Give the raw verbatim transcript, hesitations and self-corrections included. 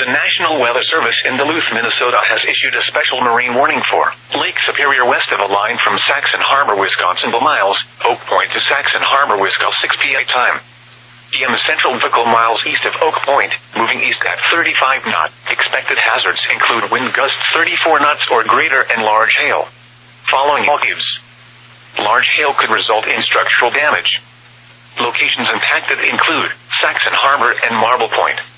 The National Weather Service in Duluth, Minnesota has issued a special marine warning for Lake Superior west of a line from Saxon Harbor, Wisconsin to miles, Oak Point to Saxon Harbor, Wisconsin, six p m time. P M Central vehicle miles east of Oak Point, moving east at thirty-five knots. Expected hazards include wind gusts thirty-four knots or greater and large hail. Following waves. Large hail could result in structural damage. Locations impacted include Saxon Harbor and Marble Point.